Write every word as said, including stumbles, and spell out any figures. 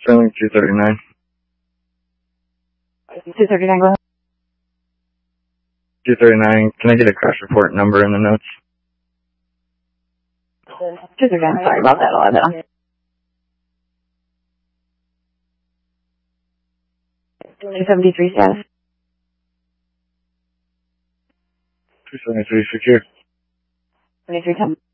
Sterling two thirty-nine. two thirty-nine, go ahead. two thirty-nine, can I get a crash report number in the notes? two thirty-nine, sorry about that, I'll add that on. two seventy-three status. two seventy-three secure. twenty-three ten.